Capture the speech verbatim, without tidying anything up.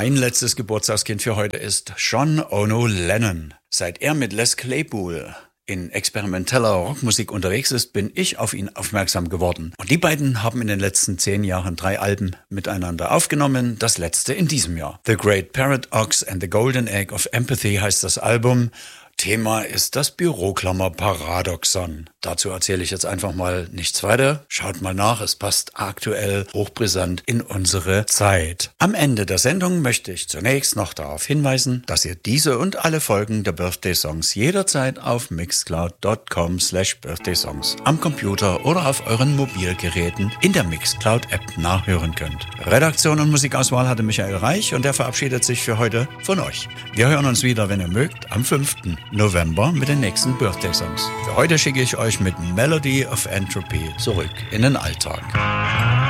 Mein letztes Geburtstagskind für heute ist Sean Ono Lennon. Seit er mit Les Claypool in experimenteller Rockmusik unterwegs ist, bin ich auf ihn aufmerksam geworden. Und die beiden haben in den letzten zehn Jahren drei Alben miteinander aufgenommen, das letzte in diesem Jahr. The Great Paradox and the Golden Egg of Empathy heißt das Album. Thema ist das Büroklammer-Paradoxon. Dazu erzähle ich jetzt einfach mal nichts weiter. Schaut mal nach, es passt aktuell hochbrisant in unsere Zeit. Am Ende der Sendung möchte ich zunächst noch darauf hinweisen, dass ihr diese und alle Folgen der Birthday Songs jederzeit auf mixcloud dot com slash birthday songs am Computer oder auf euren Mobilgeräten in der Mixcloud-App nachhören könnt. Redaktion und Musikauswahl hatte Michael Reich und er verabschiedet sich für heute von euch. Wir hören uns wieder, wenn ihr mögt, am fünften November mit den nächsten Birthday Songs. Für heute schicke ich euch mit Melody of Entropy zurück in den Alltag.